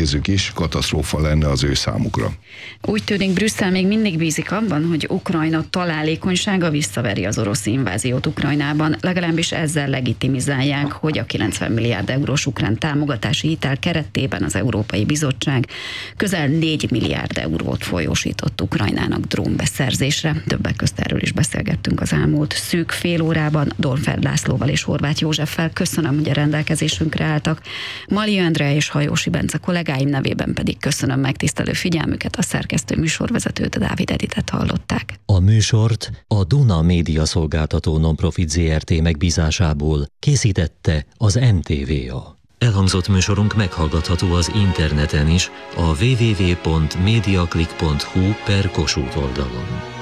nézzük is, katasztrófa lenne az ő számukra. Úgy tűnik, Brüsszel még mindig bízik abban, hogy Ukrajna találékonysága visszaveri az orosz inváziót Ukrajnában, legalábbis ezzel legitimizálják, hogy a 90 milliárd eurós ukrán támogatási hitel keretében az Európai Bizottság közel 4 milliárd eurót folyósított Ukrajnának drónbeszerzésre. Többek közt erről is beszélgettünk az elmúlt szűk fél órában Dornfeld Lászlóval és Horváth Józseffel. Köszönöm, hogy a rendelkezésünkre álltak. Malia Andrea és Hajósi Bence kollégáim nevében pedig köszönöm megtisztelő figyelmüket, a szerkesztő műsorvezetőt, Dávid Editet hallották. A műsort a Duna Média Szolgáltató Nonprofit Zrt. Megbízásából készítette az NTVA. Elhangzott műsorunk meghallgatható az interneten is, a www.mediaclick.hu/Kossuth oldalon.